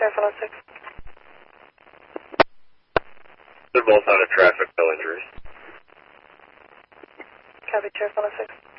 Sheriff 106. They're both out of traffic, no injuries. Copy, Sheriff 106.